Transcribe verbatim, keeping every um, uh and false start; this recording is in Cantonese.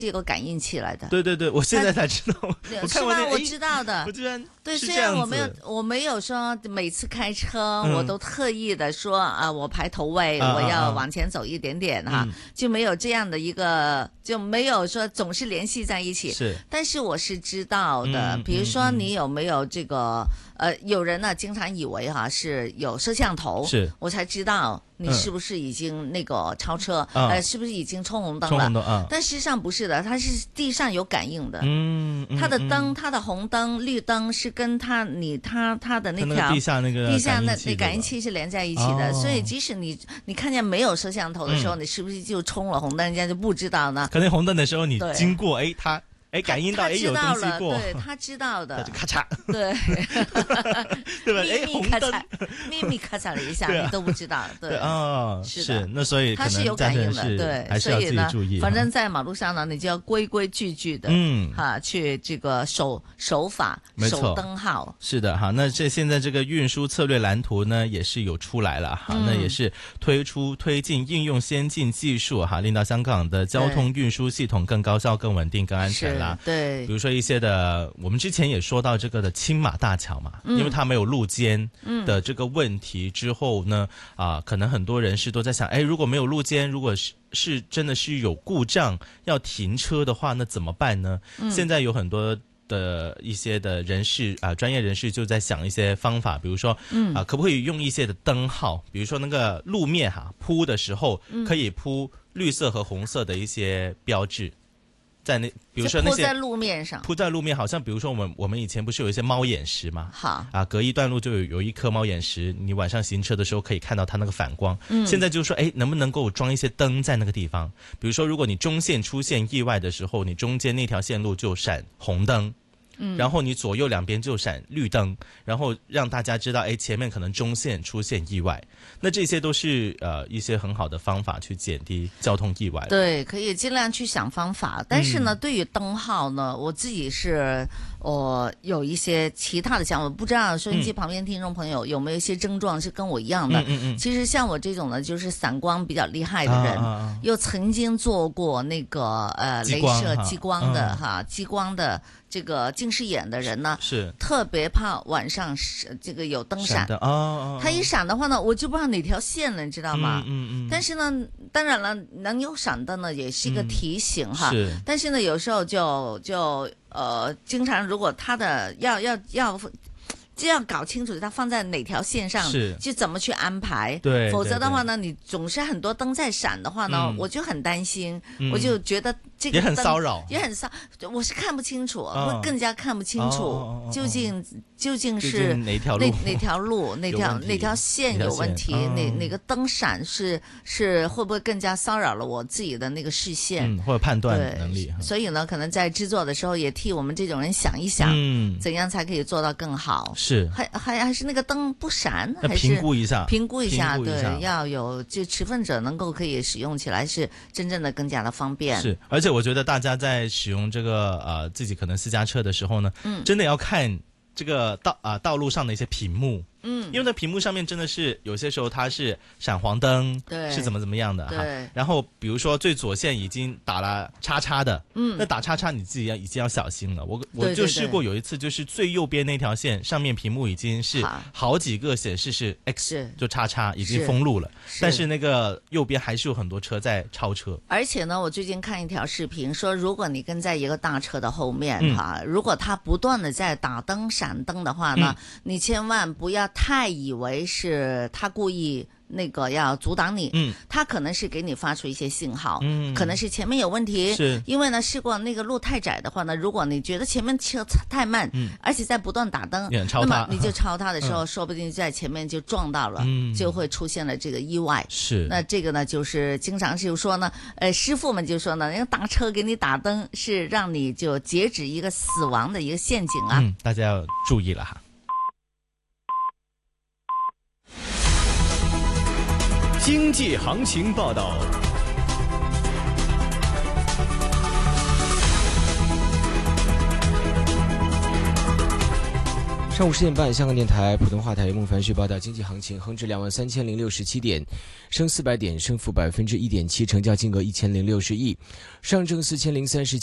这个感应器来的。 对对对，我现在才知道。我看完是吗？我知道的。 我居然对，虽然我没有我没有说每次开车、嗯、我都特意的说啊，我排头位、啊、我要往前走一点点哈、嗯，就没有这样的一个，就没有说总是联系在一起。 是， 但是我是知道的， 嗯、 比如说你有没有这个、嗯、呃，有人呢经常以为哈是有摄像头， 是我才知道。你是不是已经那个超车？ 嗯、 呃，是不是已经冲红灯了？ 冲红灯啊！ 但事实上不是的，它是地上有感应的。 嗯，嗯它的灯，它的红灯、绿灯是跟它你它它的那条地下那个地下那那感应器是连在一起的。 哦、 所以即使你你看见没有摄像头的时候、嗯，你是不是就冲了红灯，人家就不知道呢？ 可能红灯的时候你经过，哎，它。哎，感应到哎有东西过， 对他知道的， 他就咔嚓， 对， 对吧？ 哎，红灯，秘密咔嚓了一下，你都不知道，对啊， 是是那所以它是有感应的，对， 还是要自己注意。 反正在马路上呢，你就要规规矩矩的，嗯，哈，去这个守守法，守灯号。 是的哈，那这现在这个运输策略蓝图呢，也是有出来了哈，那也是推出推进应用先进技术哈，令到香港的交通运输系统更高效、更稳定、更安全。 对， 比如说一些的，我们之前也说到这个的青马大桥嘛，嗯、因为它没有路肩的这个问题之后呢，啊、呃，可能很多人是都在想，哎，如果没有路肩，如果是是真的是有故障要停车的话，那怎么办呢？嗯、现在有很多的一些的人士啊、呃，专业人士就在想一些方法，比如说，嗯啊、呃，可不可以用一些的灯号，比如说那个路面哈铺的时候，可以铺绿色和红色的一些标志。在那，比如说那些铺在路面上， 铺在路面，好像比如说我们我们以前不是有一些猫眼石吗？ 好啊，隔一段路就有有一颗猫眼石，你晚上行车的时候可以看到它那个反光。嗯，现在就是说，哎，能不能够装一些灯在那个地方？比如说，如果你中线出现意外的时候，你中间那条线路就闪红灯。嗯，然后你左右两边就闪绿灯，然后让大家知道，哎，前面可能中线出现意外，那这些都是呃一些很好的方法去减低交通意外。 对，可以尽量去想方法，但是呢，嗯、对于灯号呢，我自己是呃有一些其他的想法，不知道收音机旁边听众朋友有没有一些症状是跟我一样的？嗯嗯嗯。其实像我这种呢，就是散光比较厉害的人，啊啊、又曾经做过那个呃镭射激光的哈、啊、激光的。这个近视眼的人呢， 是特别怕晚上这个有灯闪的哦。 他一闪的话呢，我就不知道哪条线了，你知道吗？ 嗯嗯嗯。 但是呢，当然了，能有闪灯呢，也是一个提醒哈。 是。 但是呢，有时候就就呃，经常如果他的要要要。就要搞清楚它放在哪条线上，就怎么去安排。 对， 否则的话呢，你总是很多灯在闪的话呢，嗯、我就很担心、嗯，我就觉得这个也很骚扰， 也很骚，我是看不清楚，哦、会更加看不清楚、哦、究竟、哦、究竟是哪条路哪条路哪条哪条线有问题， 哦、 哪哪个灯闪是是会不会更加骚扰了我自己的那个视线、 嗯、或者判断能力。 所以呢，可能在制作的时候也替我们这种人想一想，嗯，怎样才可以做到更好。 是， 还还还是那个灯不闪，还是评估一下， 评估一下，对，要有就持份者能够可以使用起来是真正的更加的方便。 是，而且我觉得大家在使用这个呃自己可能私家车的时候呢，嗯，真的要看这个道啊、呃、道路上的一些屏幕。嗯，因为在屏幕上面真的是有些时候它是闪黄灯， 对， 是怎么怎么样的哈。 对。 然后比如说最左线已经打了叉叉的，嗯，那打叉叉你自己要已经要小心了。我我就试过有一次，就是最右边那条线上面屏幕已经是好几个显示是 X， 就叉叉已经封路了，但是那个右边还是有很多车在超车。 而且呢，我最近看一条视频说，如果你跟在一个大车的后面哈、嗯，如果他不断的在打灯闪灯的话呢，嗯、你千万不要太以为是他故意那个要阻挡你，嗯，他可能是给你发出一些信号，嗯，可能是前面有问题， 是因为呢，试过那个路太窄的话呢，如果你觉得前面车太慢，嗯，而且在不断打灯， 那么你就超他的时候，嗯、说不定在前面就撞到了，嗯，就会出现了这个意外。 是， 那这个呢，就是经常就说呢，呃，师傅们就说呢，那个大车给你打灯是让你就截止一个死亡的一个陷阱啊， 嗯，大家要注意了哈。 经济行情报道。 上午十点半，香港电台普通话台孟凡旭报道经济行情，恒指两万三千零六十七点，升四百点，升幅百分之一点七，成交金额一千零六十亿，上证四千零三十。